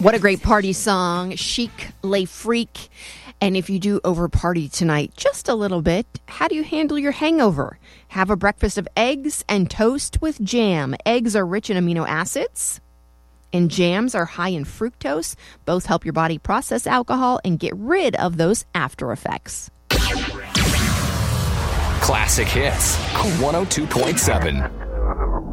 What a great party song, Chic Les Freak. And if you do over party tonight just a little bit, how do you handle your hangover? Have a breakfast of eggs and toast with jam. Eggs are rich in amino acids, and jams are high in fructose. Both help your body process alcohol and get rid of those after effects. Classic Hits, 102.7.